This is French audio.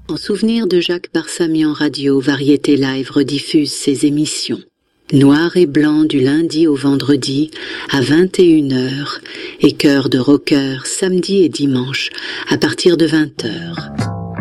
En souvenir de Jacques Barsamian, Radio Variété Live rediffuse ses émissions. Noir et blanc du lundi au vendredi à 21h et Cœur de rocker samedi et dimanche à partir de 20h.